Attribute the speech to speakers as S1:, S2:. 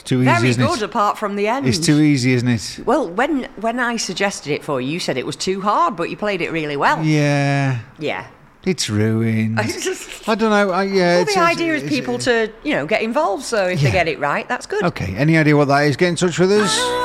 S1: too easy,
S2: Very
S1: isn't
S2: good,
S1: it?
S2: apart from the end.
S1: It's too easy, isn't it?
S2: Well, when I suggested it for you, you said it was too hard, but you played it really well.
S1: Yeah.
S2: Yeah.
S1: It's ruined. I don't know.
S2: Well, the idea is people to, get involved. So if they get it right, that's good.
S1: Okay. Any idea what that is? Get in touch with us.